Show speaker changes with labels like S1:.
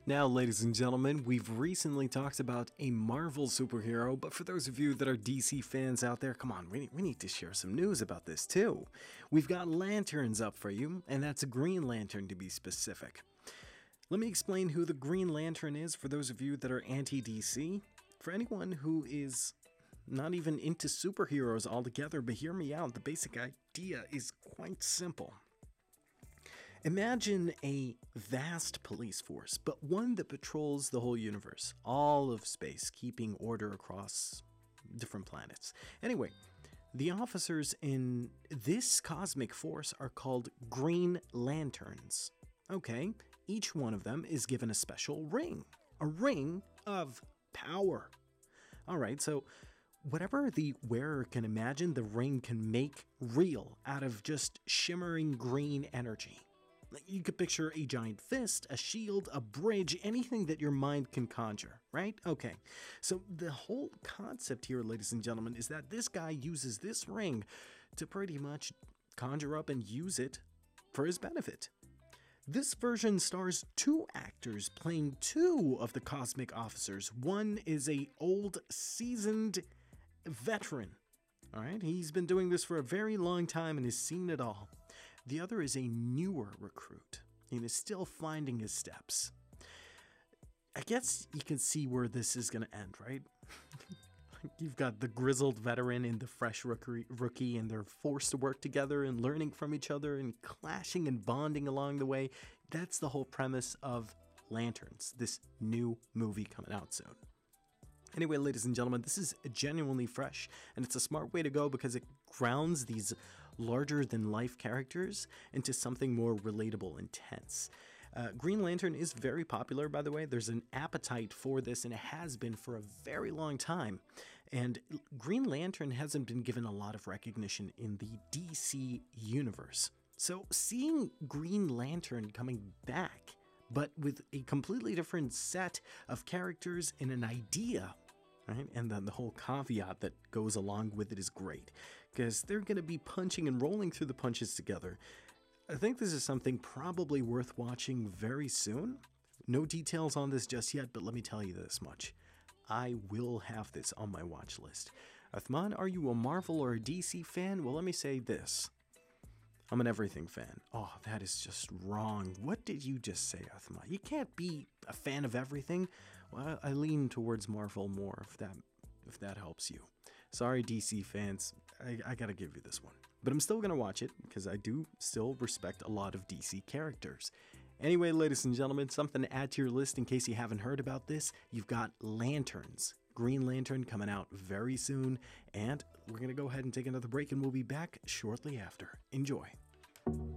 S1: Now, ladies and gentlemen, we've recently talked about a Marvel superhero, but for those of you that are DC fans out there, come on, we need to share some news about this too. We've got lanterns up for you, and that's a Green Lantern to be specific. Let me explain who the Green Lantern is for those of you that are anti-DC. For anyone who is not even into superheroes altogether, but hear me out, the basic idea is quite simple. Imagine a vast police force, but one that patrols the whole universe, all of space, keeping order across different planets. Anyway, the officers in this cosmic force are called Green Lanterns. Okay, each one of them is given a special ring, a ring of power. All right, so whatever the wearer can imagine, the ring can make real out of just shimmering green energy. You could picture a giant fist, a shield, a bridge, anything that your mind can conjure, right? Okay, so the whole concept here, ladies and gentlemen, is that this guy uses this ring to pretty much conjure up and use it for his benefit. This version stars two actors playing two of the cosmic officers. One is a old, seasoned veteran. All right, he's been doing this for a very long time and has seen it all. The other is a newer recruit and is still finding his steps. I guess you can see where this is going to end, right? You've got the grizzled veteran and the fresh rookie, and they're forced to work together and learning from each other and clashing and bonding along the way. That's the whole premise of Lanterns, this new movie coming out soon. Anyway, ladies and gentlemen, this is genuinely fresh, and it's a smart way to go because it grounds these larger-than-life characters into something more relatable and tense. Green Lantern is very popular, by the way. There's an appetite for this, and it has been for a very long time. And Green Lantern hasn't been given a lot of recognition in the DC universe. So seeing Green Lantern coming back, but with a completely different set of characters and an idea, right? And then the whole caveat that goes along with it is great, because they're going to be punching and rolling through the punches together. I think this is something probably worth watching very soon. No details on this just yet, but let me tell you this much. I will have this on my watch list. Uthman, are you a Marvel or a DC fan? Well, let me say this. I'm an everything fan. Oh, that is just wrong. What did you just say, Uthman? You can't be a fan of everything. Well, I lean towards Marvel more, if that helps you. Sorry, DC fans. I gotta give you this one. But I'm still gonna watch it because I do still respect a lot of DC characters. Anyway, ladies and gentlemen, something to add to your list in case you haven't heard about this. You've got Lanterns. Green Lantern coming out very soon, and we're going to go ahead and take another break, and we'll be back shortly after. Enjoy.